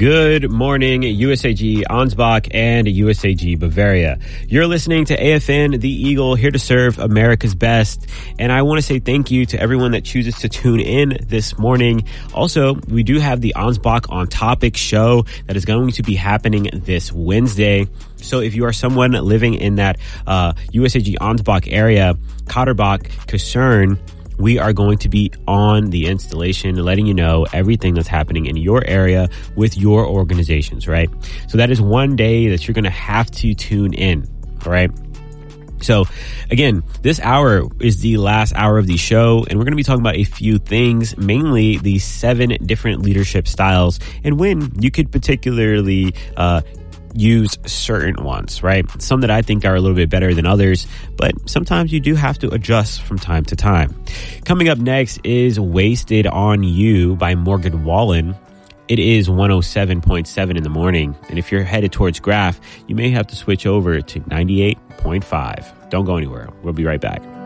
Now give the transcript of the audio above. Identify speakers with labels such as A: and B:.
A: Good morning, USAG Ansbach and USAG Bavaria. You're listening to AFN, The Eagle, here to serve America's best. And I want to say thank you to everyone that chooses to tune in this morning. Also, we do have the Ansbach on Topic show that is going to be happening this Wednesday. So if you are someone living in that USAG Ansbach area, Katterbach, Kasern, we are going to be on the installation, letting you know everything that's happening in your area with your organizations, right? So that is one day that you're going to have to tune in, all right? So again, this hour is the last hour of the show, and we're going to be talking about a few things, mainly the 7 different leadership styles and when you could particularly use certain ones, right? Some that I think are a little bit better than others, but sometimes you do have to adjust from time to time. Coming up next is Wasted on You by Morgan Wallen. It is 107.7 in the morning, and if you're headed towards Graph, you may have to switch over to 98.5. Don't go anywhere. We'll be right back.